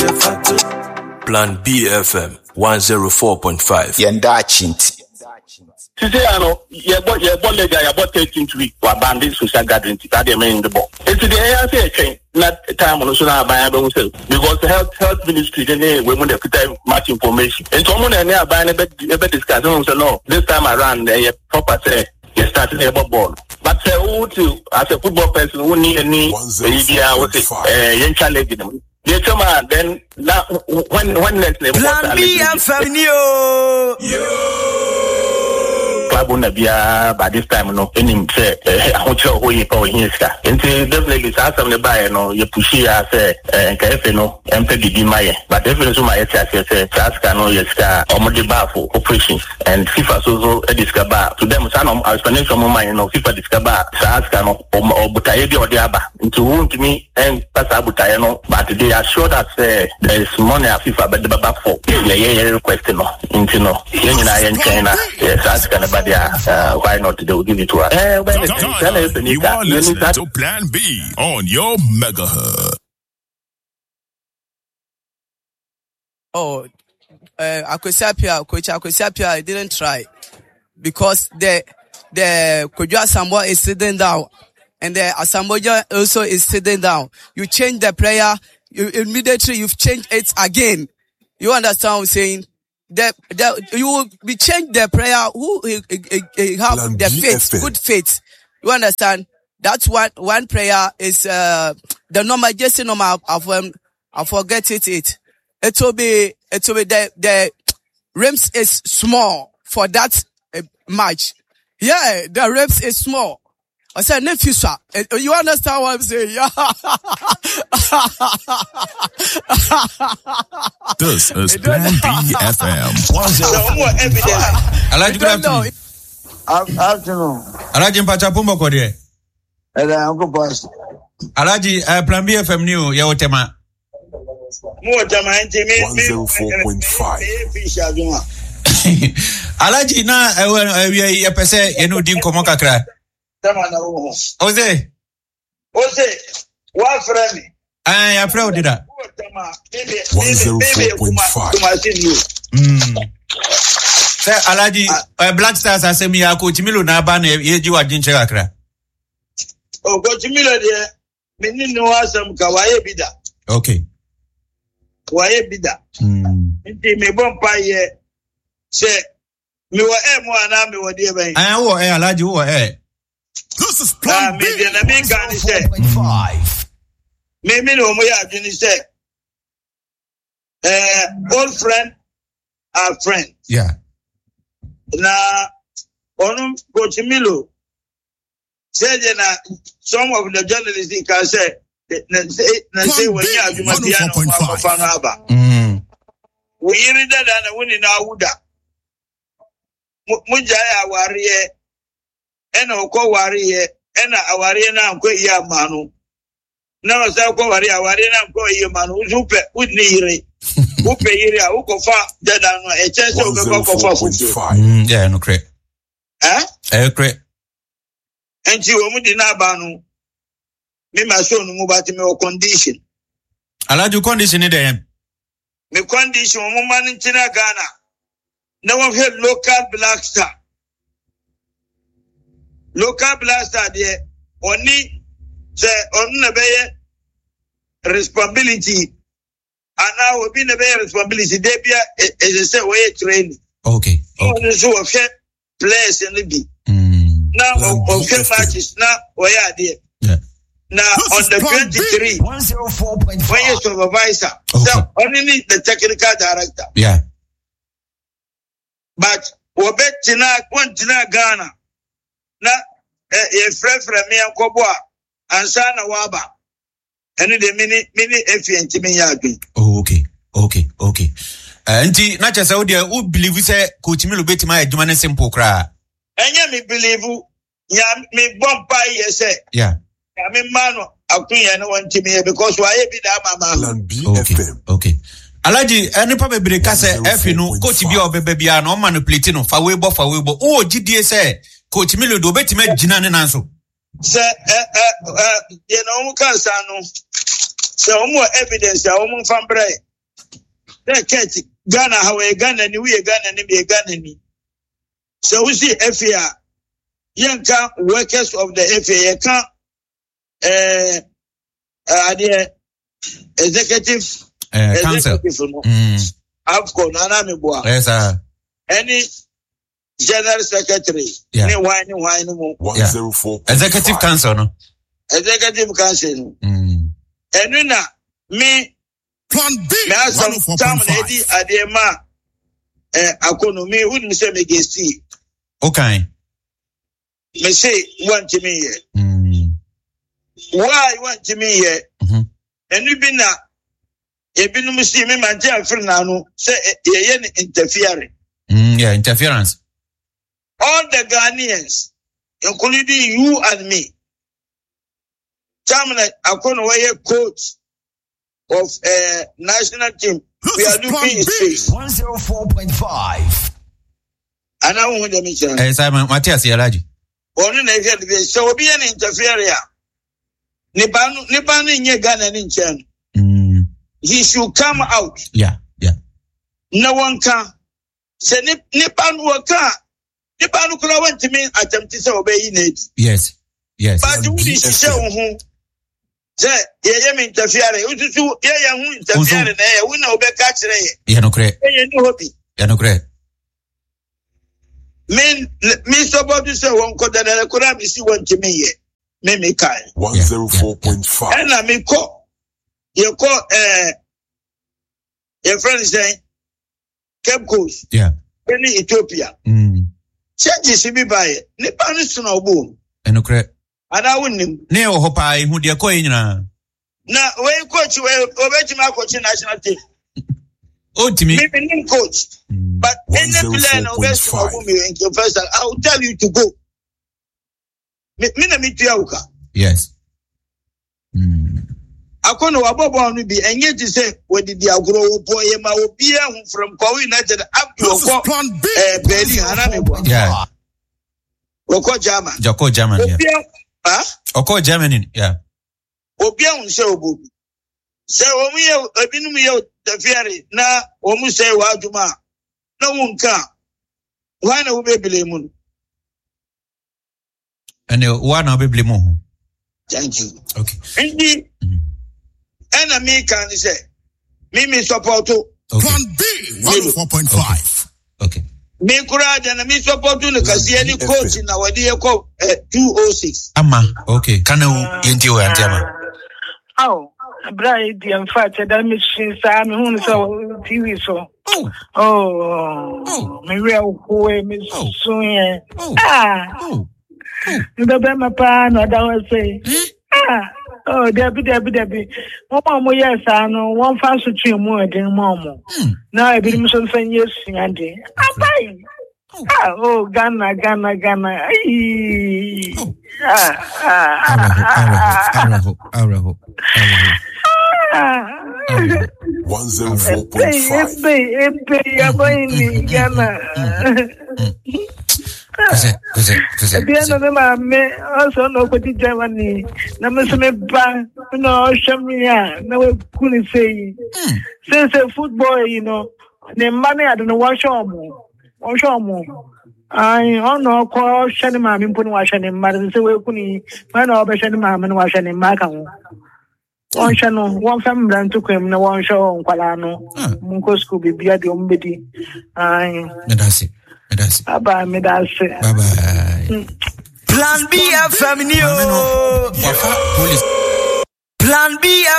Plan BFM 104.5. Yenda Chinti. Today, I know, your lega, your 13th week, or bandit social gathering, that they mean the ball. It's the ARC chain, not time on the Suna by because the health ministry, they women that put much information. And someone and they are buying a bit discussion, so no, this time around, they proper say, you started a ball. But who to, as a football person, who need any idea, young challenge them. Then now when next level Plan BFM by this time no any say hotel who you call here and definitely some the buy no you push here say KF no MPD my but definitely my say task no yes ka omode bar for operations and FIFA so discover to them some explanation mo mind no FIFA discover task no obutaye bi ode aba into won to me and pass abutaye no but they are sure that there is money at FIFA but the baba for yeah request no into no yen China task can why not? They will give it to us. You are listening to Plan B on your megahertz. Oh, Akwesiapia didn't try because the Kojo Asamoah is sitting down and the Asamoah also is sitting down. You change the player, you've changed it again. You understand what I'm saying? You will be change the prayer who have the faith, good faith. You understand? That's one prayer is the number just number I forget it. It will be the rims is small for that match. Yeah, the rims is small. I said, nephew, sir. You understand what I'm saying? Yeah. This is Plan BFM. Alaji, good afternoon. Afternoon. Alaji Mpachapumbo Kodie. Uncle Boss. Alaji, Plan BFM new, ya otema. 104.5. Alaji, na, ya pese, yenu dim komoka kra. Ose, what friend? I proud of that. 104.5. Say, Alaji, Black Stars are semi Coach Milo na ban you are ginger akra. Oh, Coach Milo there. Many no awesome kawaye bida. Okay. Kawaye bida. Inti me bon pa ye. Say, me wa mo ana me wa die ben. I wo Alaji wo This is Plan B. Maybe no more adwini say. Old friend are friends. Yeah. Na onum Coach Milo said na some of the journalists can say say when you adwuma bia no fa no aba. We read that na woni na awuda. Mujaya aware ena okọ wariye ena aware na nkọ iya manu na wasa okọ wari aware na nkọ iya manu uzupe udni yire upe yire a ukofa dada no echese obekọ fa futu yeah no cre cre enti wo mu di na ba no me ma show no mu bati me o condition Alaji condition ni dem me condition mo man ntina Ghana na wo he local Black Star local blaster there only say on na responsibility and now we be na responsibility dey bia is say we training okay so we fit players in the be now we fit matches now we are there now on the 23 104.5 when you supervisor so only the technical director yeah but we bet tina Ghana na frefre me akobo a ansa na waba ene de mini efienti me ya adwen okay enti na chese wo de u believe say Coach Milo betima adwuma ne simple kra enye me believe ya me bompa yese yeah ya me mano akunya no wanti me because why be da mama okay Alaji eni pa bebre ka se efi no coach bi obebe bia no manipulate no fa webo o gidie se Coach Milo do betima gina ne nanso se you know mu kan sa no se o mu evidence a o mu fambre Keti Ghana hawe Ghana ni we Ghana ni be Ghana ni. So we see FA yanka workers of the FA can the executive council. Afco Nana Meboa. Yes, sir. Any general secretary. Yeah. Ni wine 104. Executive council, no? Executive council. And when me Plan B. me have some time ready at the ma economy wouldn't say me against see. Okay. Me say want to me here. Why want to me here? And you been na e been me see me man tell friend now say ye interfering. Yeah, interference. All the Ghanaians, including you and me. Chamina Akono way coach of national team. We are looking space. 104.5. And I want to mention. Simon Matthias Yalaji. Only never so be an interfere. Nipanu in Ghana in Chen. He should come out. Yeah. No one can. Say Nipanu waka. Nipanu could want to mean attempt to obey it. Yes. But who is show who? Say, ye interfere. You do ye interfere there. We know be catch there. Yeah, no credit. Me support to say one code that I could have see one to me here. Me kai 104.5. And I me call. You call your friend saying Cape Coast. Yeah. Any Ethiopia. Changes to be by it. Nipanis no boom. And no credit. And I wouldn't. Neo Hopai, who dear coin. Now, when coach, over to my coach national team. Oh, to me. Maybe coach. But any plan of West in first, I will tell you to go. Yes. I can't know about one be and yet to say what did the agro boy ma be from Kowi United up to Belly and yeah. Oko German. Joko German, yeah. Oko Germany, yeah. Obian show book. Say, when we have been the fairy, now, when we say, Wajuma, no one can. Why no baby lemon? And one of baby lemon. Thank you. Okay. Indeed, enemy can say, Mimi support to Plan B. 104.5. Okay. Me courage and me support to the any coach in our dear 206. Amma, okay. Can you endure Antiama? Oh, Bright, in fact, that machine, Sam, who saw TV so. Oh, me real way, Miss Sonia. The Bema Pan, or that was say. Oh, Debbie. Mama, yes, I know one fancy tree more than Mamma. Now I've been saying yes, Andy. Oh, Ghana. Arrow. 104.5. At the end of me also know what Germany. Namasme Bank, no, Shamia, no, couldn't say. Since a football, you know, the money I don't know what show more. I don't know, call Shanima, and put washing in Madden, so we couldn't find out about Shanima and washing in Macau. One channel, one family took him, no one show on Qualano, Munko school be the Umbedi. That's it. Bye-bye, Bye-bye. Plan B, family. Plan B.